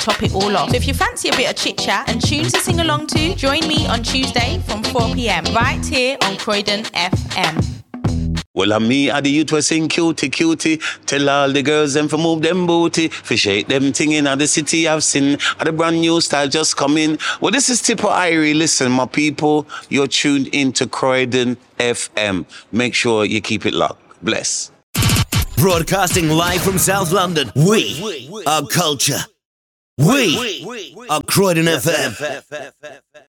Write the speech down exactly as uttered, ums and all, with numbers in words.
top it all off. So if you fancy a bit of chit chat and tunes to sing along to, join me on Tuesday from four p.m. right here on Croydon F M. Well, I'm me, I the youth was sing cutie, cutie. Tell all the girls them for move them booty. For shake them thing in the city I've seen. At the brand new style just coming. Well, this is Tipper Irie. Listen, my people, you're tuned into Croydon F M. Make sure you keep it locked. Bless. Broadcasting live from South London. We are culture. We are Croydon F M.